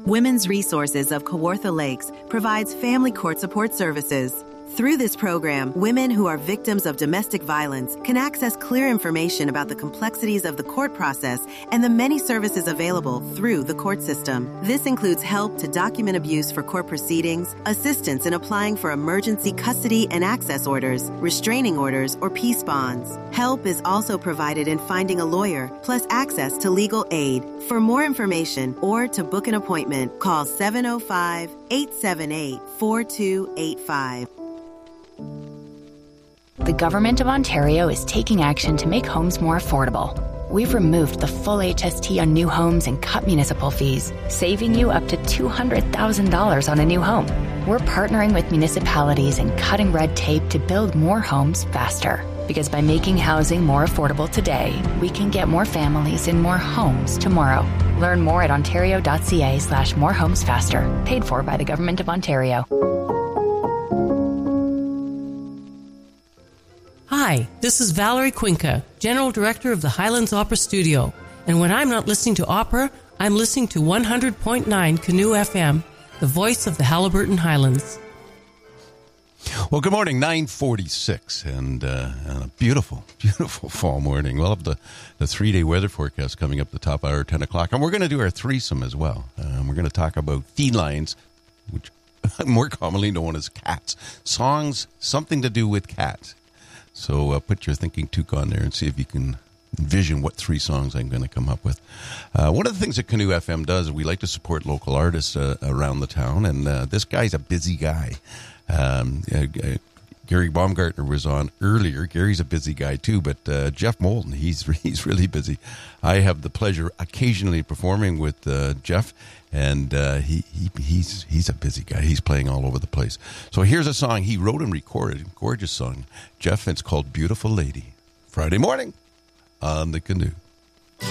Women's Resources of Kawartha Lakes provides family court support services. Through this program, women who are victims of domestic violence can access clear information about the complexities of the court process and the many services available through the court system. This includes help to document abuse for court proceedings, assistance in applying for emergency custody and access orders, restraining orders, or peace bonds. Help is also provided in finding a lawyer, plus access to legal aid. For more information or to book an appointment, call 705-878-4285. The Government of Ontario is taking action to make homes more affordable. We've removed the full HST on new homes and cut municipal fees, saving you up to $200,000 on a new home. We're partnering with municipalities and cutting red tape to build more homes faster. Because by making housing more affordable today, we can get more families in more homes tomorrow. Learn more at ontario.ca/morehomesfaster. Paid for by the Government of Ontario. Hi, this is Valerie Quinca, General Director of the Highlands Opera Studio. And when I'm not listening to opera, I'm listening to 100.9 Canoe FM, the voice of the Haliburton Highlands. Well, good morning, 9:46, and a beautiful, beautiful fall morning. We'll have the 3-day weather forecast coming up the top hour, 10 o'clock. And we're going to do our threesome as well. We're going to talk about felines, which are more commonly known as cats. Songs, something to do with cats. So put your thinking toque on there and see if you can envision what 3 songs I'm going to come up with. One of the things that Canoe FM does, we like to support local artists around the town, and this guy's a busy guy. Gary Baumgartner was on earlier. Gary's a busy guy too, but Jeff Moulton, he's really busy. I have the pleasure occasionally performing with Jeff, and he's a busy guy. He's playing all over the place. So here's a song he wrote and recorded, gorgeous song. Jeff, it's called Beautiful Lady. Friday morning on the Canoe.